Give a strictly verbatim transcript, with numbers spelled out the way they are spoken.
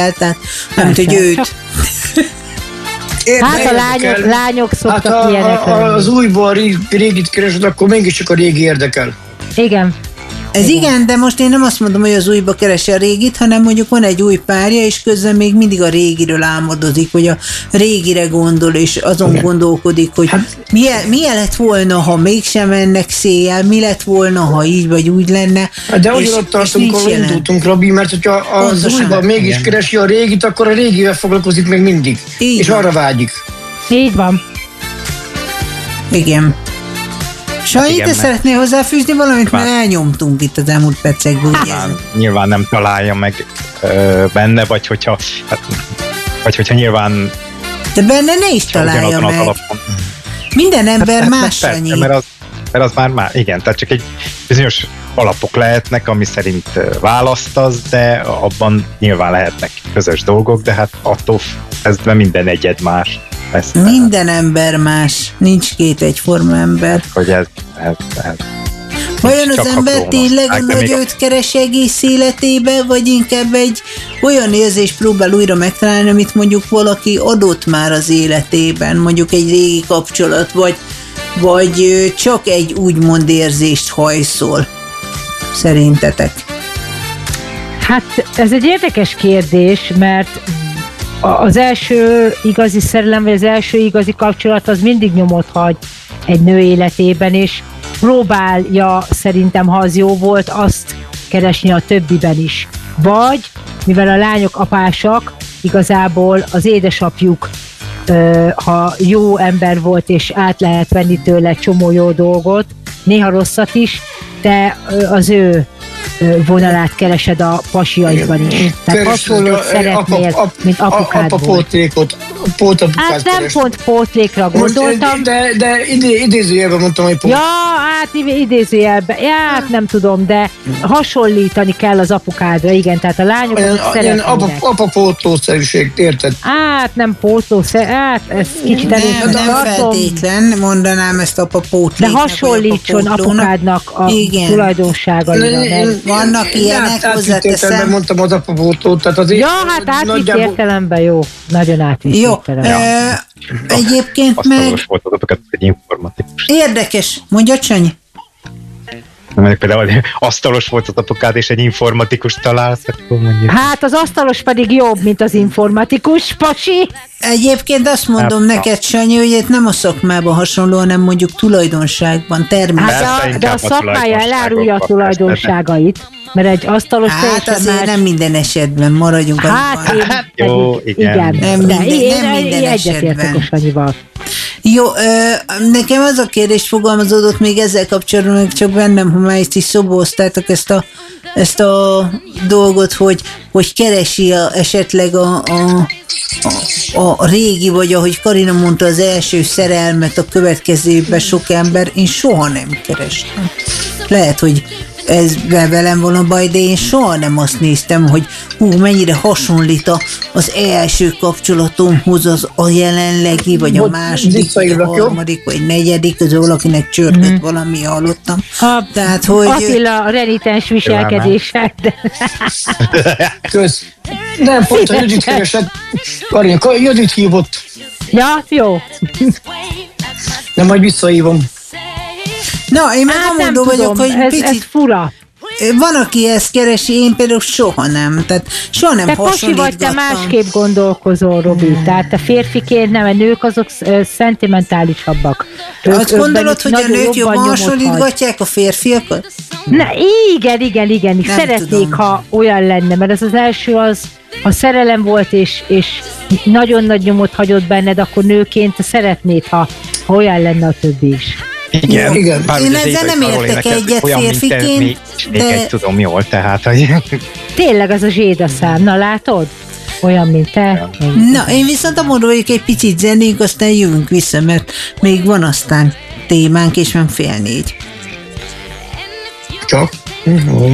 tehát nem hogy őt. Hát a lányok, lányok szoktak hát ilyenek lenni. Az újból régit keresed, akkor mégiscsak a régi érdekel. Igen. Ez igen. igen, de most én nem azt mondom, hogy az újba keresi a régit, hanem mondjuk van egy új párja, és közben még mindig a régiről álmodozik, hogy a régire gondol, és azon igen. gondolkodik, hogy hát, milyen, milyen lett volna, ha mégsem mennek széjjel, mi lett volna, ha így vagy úgy lenne. Hát de ugyan ott tartunk, ahol indultunk, Robi, mert hogyha az újban mégis igen. keresi a régit, akkor a régivel foglalkozik még mindig, így és van. Arra vágyik. Így van. Igen. Sanyi, te szeretnél hozzáfűzni valamit, mert elnyomtunk itt az elmúlt percekből. Nyilván, nyilván nem találja meg ö, benne, vagy hogyha, hát, vagy hogyha nyilván... De benne ne is találja meg. Alapon. Minden ember hát, más, hát, Sanyi. Mert az, mert az már más, igen, tehát csak egy bizonyos alapok lehetnek, ami szerint választasz, de abban nyilván lehetnek közös dolgok, de hát attól kezdve minden egyed más. Ezt minden el. ember más, nincs két egyforma ember. Hogy ez, ez, ez. Vajon az ember tényleg a nagy őt keres egész életébe, vagy inkább egy olyan érzést próbál újra megtalálni, amit mondjuk valaki adott már az életében, mondjuk egy régi kapcsolat, vagy, vagy csak egy úgymond érzést hajszol, szerintetek? Hát ez egy érdekes kérdés, mert az első igazi szerelem, vagy az első igazi kapcsolat az mindig nyomot hagy egy nő életében, és próbálja szerintem, ha az jó volt, azt keresni a többiben is. Vagy, mivel a lányok apásak, igazából az édesapjuk, ha jó ember volt, és át lehet venni tőle csomó jó dolgot, néha rosszat is, de az ő vonalát keresed a pasiaidban is. Tehát hasonlót szeretnél, mint apukádból. Apa pótlékot, pótapukát Hát nem keresd. pont pótlékra gondoltam. De, de idé, idézőjelben mondtam, hogy pót. Ja, hát idézőjelben, ja, hát nem tudom, de hasonlítani kell az apukádra, igen, tehát a lányok szeretnének. Apa, apa pótlószerűség, érted? Hát nem pótlószer, hát ez kicsit előtt nem, nem feltétlen mondanám ezt apa pótléknak. De hasonlítson apukádnak a igen. tulajdonságaira. Vannak ilyenek, hozzáteszem. Mondtam az apapótót, tehát azért... Ja, hát átvitt nagyjából... értelemben jó. Nagyon átvitt jó. értelemben. E, egyébként meg... egy informatikus. Érdekes. Mondja, Csanyi. Mondjuk például asztalos volt az apukád, és egy informatikus találsz, akkor mondjuk. Hát az asztalos pedig jobb, mint az informatikus, pasi. Egyébként azt mondom hát, neked, Sanyi, hogy itt nem a szakmában hasonló, hanem mondjuk tulajdonságban, természetesen. Hát, de a, a szakmája elárulja a tulajdonságait, mert egy asztalos hát azért más... nem minden esetben, maradjunk hát annyiban. Én, hát jó, igen. igen. Nem minden, én, nem minden esetben. Jó, nekem az a kérdés fogalmazódott még ezzel kapcsolatban, meg csak bennem, ha már ezt is szobóztátok ezt a, ezt a dolgot, hogy, hogy keresi a, esetleg a, a, a, a régi, vagy ahogy Karina mondta, az első szerelmet a következőben sok ember, én soha nem kerestem. Lehet, hogy ez velem van a baj, de én soha nem azt néztem, hogy hú, mennyire hasonlít az első kapcsolatomhoz az a jelenlegi, vagy a második, vagy a harmadik, vagy negyedik, az valakinek csörgött mm-hmm. valami, hallottam. A, Tehát, hogy... Attila renitens viselkedések. De... Kösz. Nem, pont a Judit keresett. Karina, Judit hívott. Ja, jó. Nem, majd visszahívom. Na, én meg hát mondom vagyok, hogy ez, picit... ez fura. Van, aki ezt keresi, én például soha nem. Tehát soha nem te hasonlítgattam. Te pasi vagy, te másképp gondolkozol, Robi. Hmm. Tehát te férfiként nem, a nők azok szentimentálisabbak. Ők, azt gondolod, hogy a nők jobban hasonlítgatják a férfiakat? Na, igen, igen, igen. Nem szeretnék, tudom. Ha olyan lenne, mert ez az első az, ha szerelem volt, és, és nagyon nagy nyomot hagyott benned, akkor nőként szeretnéd, ha, ha olyan lenne a többi is. Igen, igen. Én ezzel nem értek egyet férfiként, még, de... Még egy tudom jól, tehát... Hogy... Tényleg az a zsédaszám, na látod? Olyan, mint te. Na, én viszont amúgy vagyok egy picit zenénk, aztán jövünk vissza, mert még van aztán témánk, és van fél négy. Csak? Uh-huh.